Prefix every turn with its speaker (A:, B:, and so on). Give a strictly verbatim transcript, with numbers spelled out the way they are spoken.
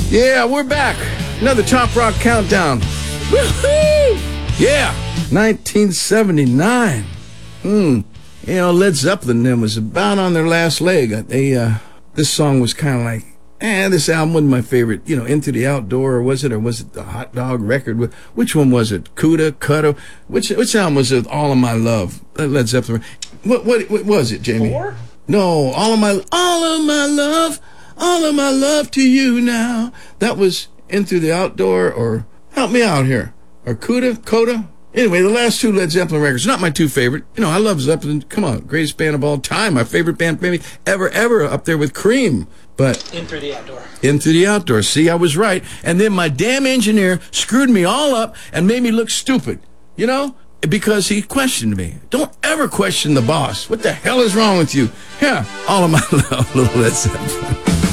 A: Yeah, we're back. Another Top Rock Countdown. Woohoo! Yeah, nineteen seventy-nine. Hmm. You know, Led Zeppelin then was about on their last leg. They, uh, this song was kind of like, eh, this album wasn't my favorite. You know, Into the Outdoor, or was it, or was it the Hot Dog record? Which one was it? Cuda, Cuda? Which which album was it? All of My Love, Led Zeppelin. What what what was it, Jamie?
B: Four?
A: No, all of my all of my love, all of my love to you now. That was Into the Outdoor, or help me out here, or Cuda, Coda. Anyway, the last two Led Zeppelin records, not my two favorite. You know, I love Zeppelin. Come on, greatest band of all time. My favorite band, maybe ever, ever, up there with Cream. But
B: Into the Outdoor.
A: Into the Outdoor. See, I was right. And then my damn engineer screwed me all up and made me look stupid. You know? Because he questioned me. Don't ever question the boss. What the hell is wrong with you? Yeah, all of my love, little Led Zeppelin.